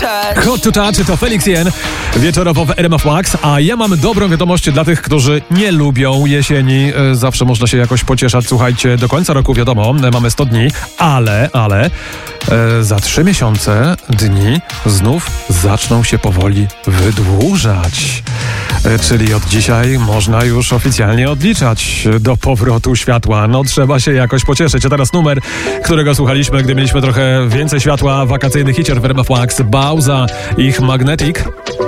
Hot to Touch to Felix Jen, wieczorowo w RMF Max, a ja mam dobrą wiadomość dla tych, którzy nie lubią jesieni. Zawsze można się jakoś pocieszać. Słuchajcie, do końca roku wiadomo, mamy 100 dni, ale za 3 miesiące dni znów zaczną się powoli wydłużać. Czyli od dzisiaj można już oficjalnie odliczać do powrotu światła. No trzeba się jakoś pocieszyć. A teraz numer, którego słuchaliśmy, gdy mieliśmy trochę więcej światła, wakacyjny hicior w RMF Max, Bauza, ich Magnetic.